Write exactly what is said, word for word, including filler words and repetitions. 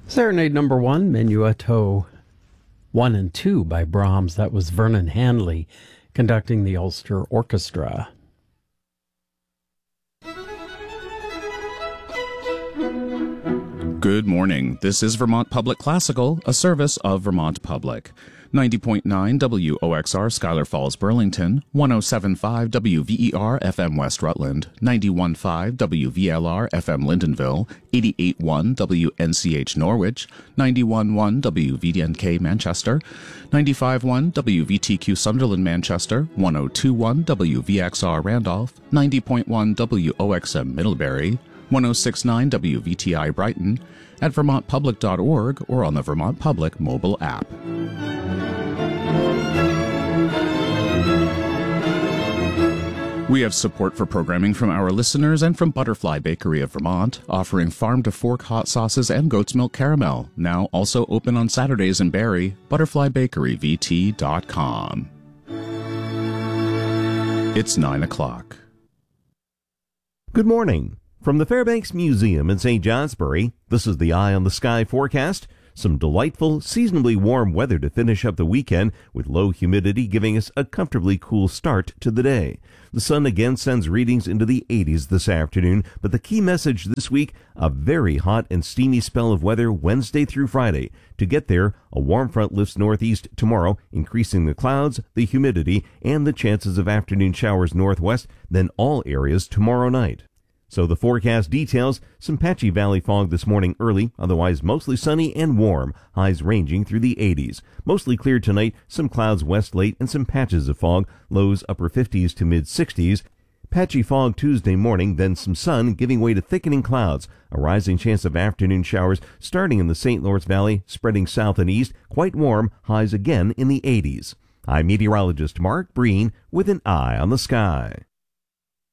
Serenade number one, Menuetto one and two by Brahms. That was Vernon Hanley conducting the Ulster Orchestra. Good morning. This is Vermont Public Classical, a service of Vermont Public. ninety point nine W O X R Schuyler Falls, Burlington, one oh seven point five W V E R F M West Rutland, ninety-one point five W V L R F M Lyndonville, eighty-eight point one W N C H Norwich, ninety-one point one W V D N K Manchester, ninety-five point one W V T Q Sunderland Manchester, one oh two point one W V X R Randolph, ninety point one W O X M Middlebury, one oh six point nine W V T I Brighton, at vermont public dot org or on the Vermont Public mobile app. We have support for programming from our listeners and from Butterfly Bakery of Vermont, offering farm-to-fork hot sauces and goat's milk caramel, now also open on Saturdays in Barrie, butterfly bakery v t dot com. It's nine o'clock. Good morning. From the Fairbanks Museum in Saint Johnsbury, this is the Eye on the Sky forecast. Some delightful, seasonably warm weather to finish up the weekend, with low humidity giving us a comfortably cool start to the day. The sun again sends readings into the eighties this afternoon, but the key message this week, a very hot and steamy spell of weather Wednesday through Friday. To get there, a warm front lifts northeast tomorrow, increasing the clouds, the humidity, and the chances of afternoon showers northwest, then all areas tomorrow night. So the forecast details, some patchy valley fog this morning early, otherwise mostly sunny and warm, highs ranging through the eighties. Mostly clear tonight, some clouds west late and some patches of fog, lows upper fifties to mid sixties. Patchy fog Tuesday morning, then some sun giving way to thickening clouds. A rising chance of afternoon showers starting in the Saint Lawrence Valley, spreading south and east, quite warm, highs again in the eighties. I'm meteorologist Mark Breen with an Eye on the Sky.